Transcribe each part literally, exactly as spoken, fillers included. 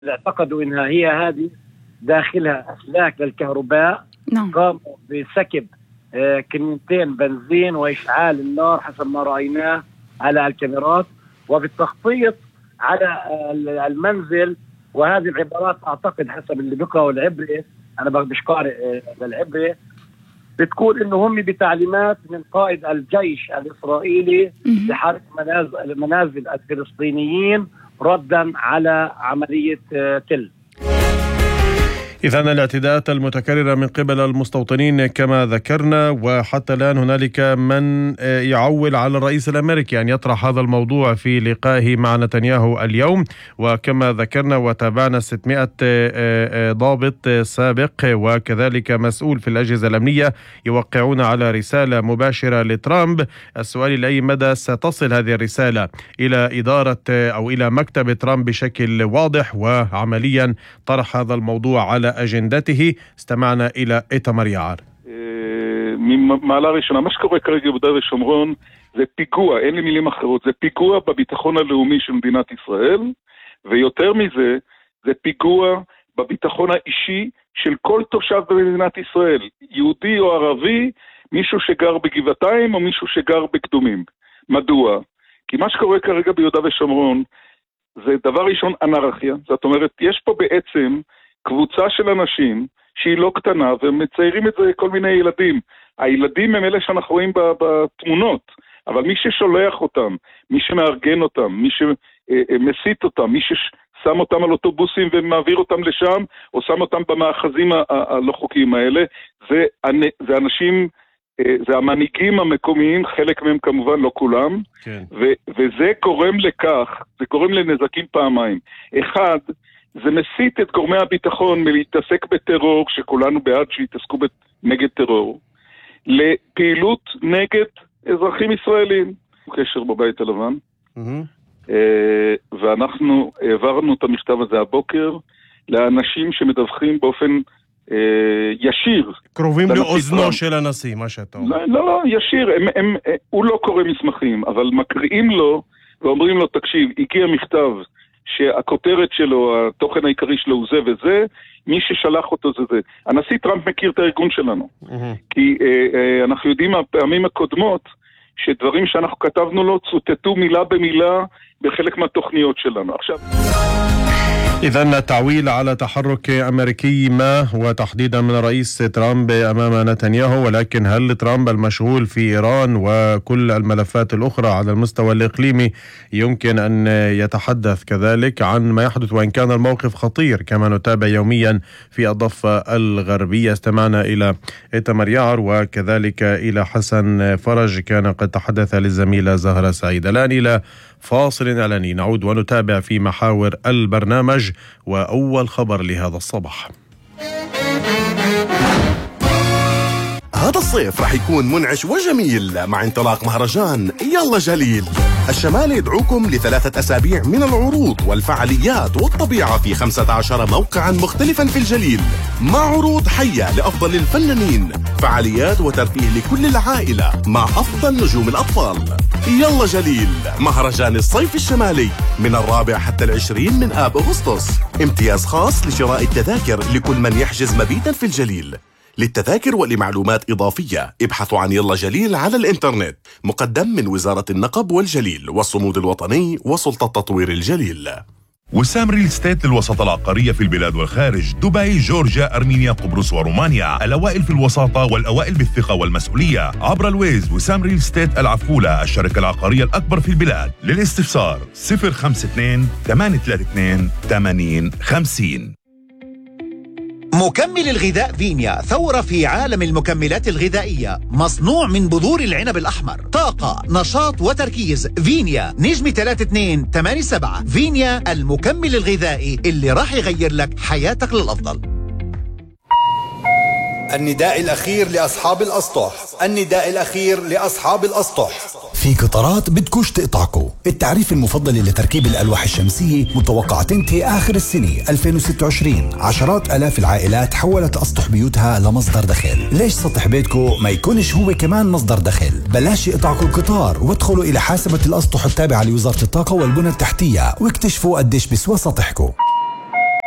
اعتقدوا انها هي هذه داخلها اسلاك للكهرباء. نعم. قاموا بسكب كنينتين بنزين واشعال النار حسب ما رايناه على الكاميرات، وبالتخطيط على المنزل. وهذه العبارات اعتقد حسب اللي بيقرأوا العبري، انا مش قارئ العبري، بتقول انه هم بتعليمات من قائد الجيش الاسرائيلي لحرق منازل, منازل الفلسطينيين ردا على عملية تل. إذن الاعتداءات المتكررة من قبل المستوطنين كما ذكرنا، وحتى الآن هنالك من يعول على الرئيس الأمريكي أن يطرح هذا الموضوع في لقائه مع نتنياهو اليوم. وكما ذكرنا وتابعنا ستمائة ضابط سابق وكذلك مسؤول في الأجهزة الأمنية يوقعون على رسالة مباشرة لترامب. السؤال لأي مدى ستصل هذه الرسالة إلى إدارة أو إلى مكتب ترامب بشكل واضح وعمليا طرح هذا الموضوع على אג'נדته. استمعنا إلى איתמר יער. ממעלה ראשונה, מה שקורה כרגע ביהודה ושומרון זה פיגוע, אין לי מילים אחרות, זה פיגוע בביטחון הלאומי של מדינת ישראל, ויותר מזה, זה פיגוע בביטחון האישי של כל תושב במדינת ישראל, יהודי או ערבי, מישהו שגר בגבעתיים או מישהו שגר בקדומים. מדוע? כי מה שקורה כרגע ביהודה ושומרון זה דבר ראשון אנרכיה, זאת אומרת, יש פה בעצם קבוצה של אנשים שהיא לא קטנה, ומציירים את זה כל מיני ילדים. הילדים הם אלה שאנחנו רואים בתמונות, אבל מי ששולח אותם, מי שמארגן אותם, מי שמסית אותם, מי ששם אותם על אוטובוסים ומעביר אותם לשם, או שם אותם במאחזים הלא חוקיים האלה, זה, זה אנשים, זה המנהיגים המקומיים, חלק מהם כמובן, לא כולם, כן. ו- וזה גורם לכך, זה גורם לנזקים פעמיים. אחד, זה מסית את גורמי הביטחון מלהתעסק בטרור, שכולנו בעד שיתעסקו נגד טרור, לפעילות נגד אזרחים ישראלים. קשר בבית הלבן. Mm-hmm. ואנחנו העברנו את המכתב הזה הבוקר לאנשים שמדווחים באופן ישיר. קרובים לאוזנו של הנשיא, מה שאתה אומר. לא, לא, לא ישיר. הם, הם, הוא לא קורא מסמכים, אבל מקריאים לו ואומרים לו, תקשיב, הגיע מכתב שהכותרת שלו, התוכן העיקרי שלו הוא זה וזה, מי ששלח אותו זה זה. הנשיא טראמפ מכיר את הארגון שלנו. Mm-hmm. כי אה, אה, אנחנו יודעים מהפעמים הקודמות, שדברים שאנחנו כתבנו לו צוטטו מילה במילה בחלק מהתוכניות שלנו. עכשיו... إذن التعويل على تحرك أمريكي ما وتحديدا من الرئيس ترامب أمام نتنياهو، ولكن هل ترامب المشغول في إيران وكل الملفات الأخرى على المستوى الإقليمي يمكن أن يتحدث كذلك عن ما يحدث، وإن كان الموقف خطير كما نتابع يوميا في الضفة الغربية. استمعنا إلى איתמר יער وكذلك إلى حسن فرج كان قد تحدث للزميلة زهرة سعيد. الآن إلى فاصل إعلاني نعود ونتابع في محاور البرنامج وأول خبر لهذا الصباح. هذا الصيف رح يكون منعش وجميل مع انطلاق مهرجان يلا جليل. الشمال يدعوكم لثلاثة أسابيع من العروض والفعاليات والطبيعة في خمسة عشر موقعا مختلفا في الجليل، مع عروض حية لأفضل الفنانين، فعاليات وترفيه لكل العائلة مع أفضل نجوم الأطفال. يلا جليل، مهرجان الصيف الشمالي من الرابع حتى العشرين من آب أغسطس. امتياز خاص لشراء التذاكر لكل من يحجز مبيتا في الجليل. للتذاكر ولمعلومات إضافية ابحثوا عن يلا جليل على الإنترنت. مقدم من وزارة النقب والجليل والصمود الوطني وسلطة تطوير الجليل. وسام ريل ستيت للوساطة العقارية في البلاد والخارج، دبي، جورجيا، أرمينيا، قبرص ورومانيا، الأوائل في الوساطة والأوائل بالثقة والمسؤولية. عبر الويز وسام ريل ستيت العفولة، الشركة العقارية الأكبر في البلاد. للاستفسار صفر خمسة اثنين ثمانية ثلاثة اثنين ثمانين خمسين. مكمل الغذاء فينيا، ثورة في عالم المكملات الغذائية، مصنوع من بذور العنب الأحمر، طاقة، نشاط وتركيز. فينيا نجم ثلاثة اثنين ثمانية سبعة. فينيا المكمل الغذائي اللي راح يغير لك حياتك للأفضل. النداء الأخير لأصحاب الأسطح، النداء الأخير لأصحاب الأسطح. في قطارات بدكوش تقطعكو. التعريف المفضل لتركيب الألواح الشمسية متوقع تنتهي آخر السنة ألفين وستة وعشرين. عشرات آلاف العائلات حولت أسطح بيوتها لمصدر دخل. ليش سطح بيتكو ما يكونش هو كمان مصدر دخل؟ بلاش يقطعكو القطار وادخلوا إلى حاسبة الأسطح التابعة لوزارة الطاقة والبنى التحتية واكتشفوا قديش بسوى سطحكو.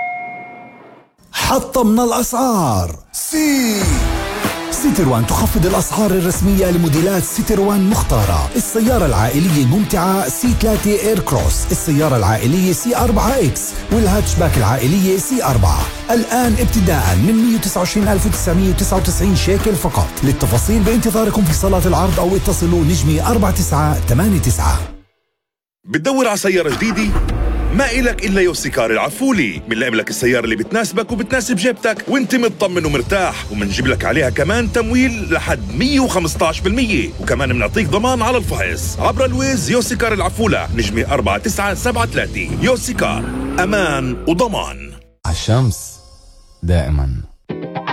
حطمنا الأسعار. سي سيتروان تخفض الأسعار الرسمية لموديلات سيتروان مختارة. السيارة العائلية الممتعة سي ثلاثة اير كروس، السيارة العائلية سي أربعة اكس، والهاتشباك العائلية سي أربعة، الآن ابتداء من مئة وتسعة وعشرين ألف وتسعمئة وتسعة وتسعين شيكل فقط. للتفاصيل بانتظاركم في صالات العرض أو اتصلوا نجمة أربعة تسعة ثمانية تسعة. بتدور على سيارة جديدة؟ ما إلك إلا يوسيكار العفولي. بنلاقي لك السيارة اللي بتناسبك وبتناسب جيبتك وانت مطمن ومرتاح، ومنجيب لك عليها كمان تمويل لحد مئة وخمسة عشر بالمئة، وكمان بنعطيك ضمان على الفحص. عبر الويز يوسيكار العفولة نجمة أربعة تسعة سبعة ثلاثة. يوسيكار، أمان وضمان. الشمس دائما